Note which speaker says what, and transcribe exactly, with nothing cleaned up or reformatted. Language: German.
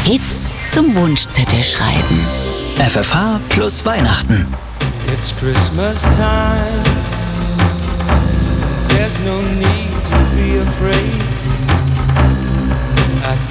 Speaker 1: Hits zum Wunschzettel schreiben.
Speaker 2: F F H plus Weihnachten.
Speaker 3: It's Christmas time. There's no need to be afraid.